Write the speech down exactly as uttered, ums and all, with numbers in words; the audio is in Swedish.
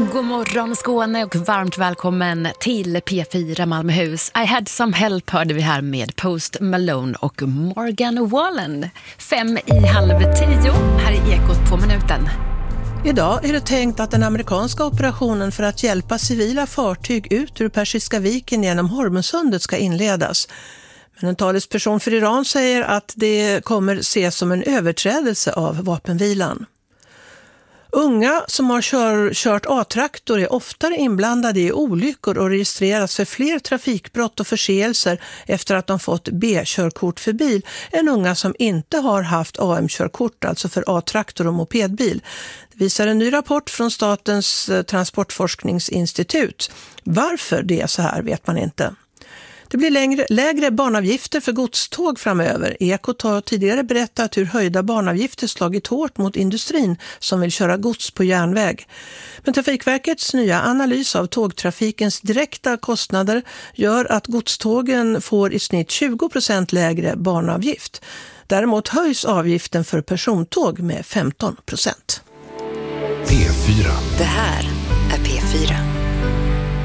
God morgon Skåne och varmt välkommen till P fyra Malmöhus. I had some help hörde vi här med Post Malone och Morgan Wallen. Fem i halv tio, här är Ekot på minuten. Idag är det tänkt att den amerikanska operationen för att hjälpa civila fartyg ut ur Persiska viken genom Hormuzsundet ska inledas. Men en talesperson för Iran säger att det kommer ses som en överträdelse av vapenvilan. Unga som har kör, kört A-traktor är oftare inblandade i olyckor och registreras för fler trafikbrott och förseelser efter att de fått B-körkort för bil än unga som inte har haft A M-körkort, alltså för A-traktor och mopedbil. Det visar en ny rapport från Statens transportforskningsinstitut. Varför det är så här vet man inte. Det blir längre, lägre banavgifter för godståg framöver. Ekot har tidigare berättat hur höjda banavgifter slagit hårt mot industrin som vill köra gods på järnväg. Men Trafikverkets nya analys av tågtrafikens direkta kostnader gör att godstågen får i snitt tjugo procent lägre banavgift. Däremot höjs avgiften för persontåg med femton procent. P fyra. Det här är P fyra.